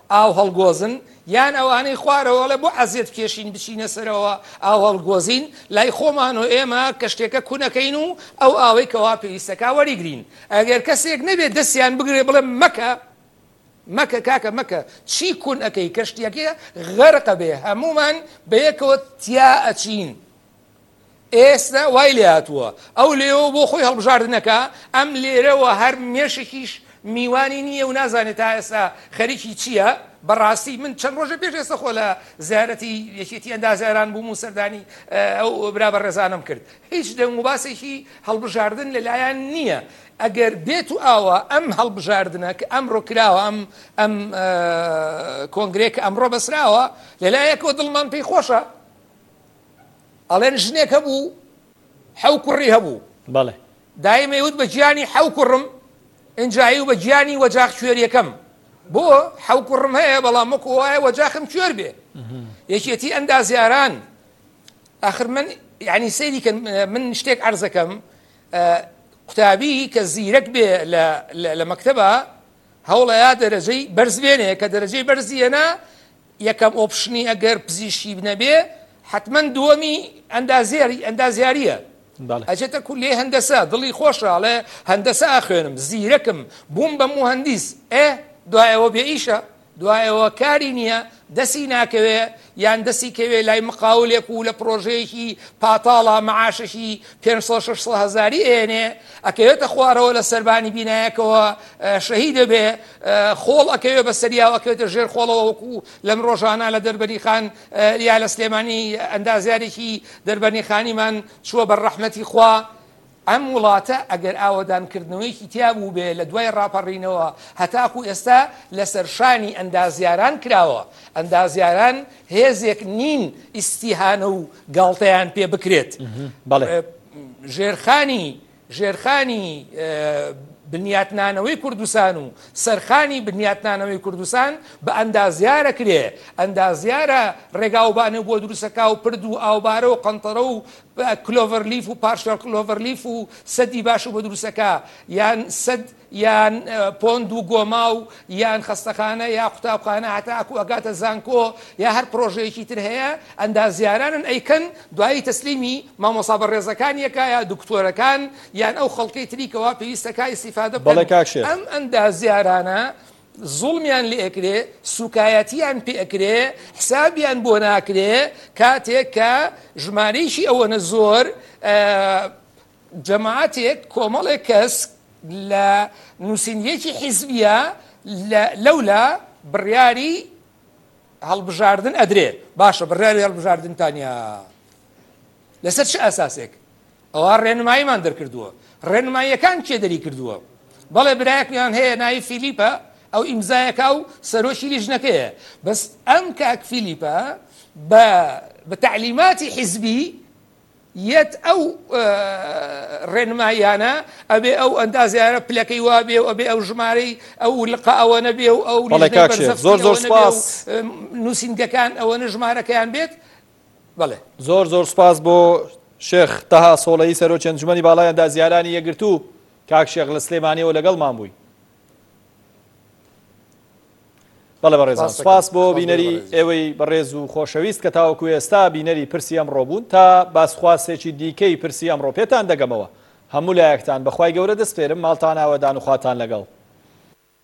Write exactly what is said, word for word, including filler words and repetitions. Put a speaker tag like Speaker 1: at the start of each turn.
Speaker 1: ئاو هەڵگۆزن یان ئەوانەی خوارەوەڵێ بۆ عەزیەت کێشین بچینە سەرەوە ئاو هەڵگۆزین لای خۆمان و ئێمە کە شتێکە کوونەکەین و ئەو ئاوەی کەوا پێویستەکە وەریگرین ئەگەر کەسێک نەبێت دەستیان بگرێ بڵێ مەکە مەکە کاکە مەکە چی کوون ئەەکەی کە شتێکە غەرقە بێ هەمومان بەیەکەوە تیا ئەچین ئێستا وای لێ هاتووە ئەو لێەوە بۆ خۆی هەڵبژاردنەکە ئەم لێرەوە هەر مێشێکیش میوانی نییە و نازانێت تا ئێستا خەریکی چییە بەڕاستی من چەند ڕۆژە پێش ئێستا خۆ لە زیارەتی یەکێتی ئەندازیاران بووم و سەردانی ئەو برا بەڕێزانم کرد هیچ دەنگ و باسێکی هەڵبژاردن لەلایەن نییە ئەگەر بێت و ئاوە ئەم هەڵبژاردنە کە ئەمڕۆ کراوە ئەم ئەم کۆنگرێک ئەمڕۆ بەسراوە لەلایەکەوە دڵمان پێی خۆشە ئەڵێن ژنێک هەبوو حەو کوڕی هەبوو
Speaker 2: بەڵێ
Speaker 1: دایمەوت بە گیانی حەو کوڕم ئنجایی و بە گیانی وەجاخ کوێریەکەم بۆ حەو کوڕم هەیە بەڵام وەکو وایە وەجاخم کوێر بێ یەکێتی ئەندازیاران ئاخر من یعنی سەیری کە من شتێک عەرزەکەم قوتابی کە زیرەک بێ لە مەکتەبە هەوڵەیە دەرەجەی بەرز بێنێ کە دەرەجەی بەرزیەنە یەکەم ئۆپشنی ئەگەر پزیشکی بنەبێ حتمما دووەمی ئەندازیاریە ئەجێتە کولێ هەندەسە دڵی خۆشەڵێ هەندەسە ئاخوێنم زیرەکم بووم بە موهەندیس ئێ دوایەوە بێ ئیشە دوایەوە کاری نییە دەسی ناکەوێ یان دەسی کەوێ لای مقاولێک و لە پرۆژەیەکی پاتاڵە مەعاشەشی پێنج سەد شەش سەد هەزاری ئێنێ ئەکەوێتە خوارەوە لە سەربانی بینایەکەوە شەهید دەبێ خۆڵ ئەکەوێ بە سەریا ئەکەوێتە ژێر خۆڵەوە وەکو لەم ڕۆژانە لە دەربەنی خان یا لە سلێمانی ئەندازیارێکی دەربەنی خانیمان چووە بەر ڕەحمەتی خوا ئەم وڵاتە ئەگەر ئاوەدانکردنەوەیکی تیا بوو بێ لە دوای ڕاپەڕینەوە هەتاکو ئێستا لەسەر شانی ئەندازیاران کراوە ئەندازیاران هێزێک نین ئیسیهانە و گاڵتەیان پێ بکرێت ژێرخانی ژێرخانی بنیاتنانەوەی کوردستان و سەرخانی بنیاتنانەوەی کوردستان بە ئەندازیارە کرێ ئەندازیارە ڕێگاوبانە بۆ دروستەکە و پرد و ئاوبارە و قەنتەرە و کلۆڤەرلیف و پارشەر کلۆڤەرلیف و سەدی باش بۆ دروستەکە یان سەد یان پۆند و گۆما و یان خەستەخانە یا قوتابخانە هەتاکو ئەگاتە زانکۆ یا هەر پرۆژەیەکی تر هەیە ئەندازیارانن ئەیکەن دوایی تەسلیمی مامۆستا بەڕێزەکانیەکە یا دکتۆرەکان یان ئەو خەڵکەی تریکەوە پێویستەکە ئیسیفادە بکەن ئەم ئەندازیارانە زوڵمیان لێ ئەکرێ سوکایەتیان پێ ئەکرێ حسابیان بۆ ناکرێ کاتێک کە ژمارەیەکی ئەوەنە زۆر جەماعەتێک کۆمەڵێک کەس لە نووسینیەکی حیزبیە لەولا بڕیاری هەڵبژاردن ئەدرێ باشە بڕیاری هەڵبژاردنتانیا لەسەر چ ئاساسێک ئەوە ڕێنماییمان دەرکردووە ڕێنماییەکان کێ دەری کردووە بەڵێ برایەکیان هەیە ناوی فیلیپە ئەو ئیمزایەکە و سەرۆشی لیژنەکەیە بەس ئەم کاک فیلیپە بە تەعلیماتی حیزبی یەت ئەو ڕێنماییانە ئەبێ ئەو ئەندازیارە پلەکەی وا بێ و ئەبێ ئەو ژمارەی ئەو لقە ئەوە نەبێ و ئەو
Speaker 2: زۆر زۆر سپاس
Speaker 1: نووسینگەکان ئەوەنە ژمارەکەیان بێت بەڵێ
Speaker 2: زۆر زۆر سپاس بۆ شێخ تەها سۆڵەیی سەرۆکی ئەنجومەنی باڵای ئەندازیارانی یەکگرتوو کاک شێخ لە سلێمانیەوە لەگەڵمان بووی. بەڵێ بەڕێزان سپاس بۆ بینەری ئێوەی بەڕێز و خۆشەویست کە تاوەکو ئێستا بینەری پرسی ئەمڕۆ بوون تا باسخواسێکی دیکەی پرسی ئەمڕۆ پێتان دەگەمەوە هەموو لایەکتان بەخوای گەورە دەستپێرم ماڵتان ئاوەدان و خواتان لەگەڵ.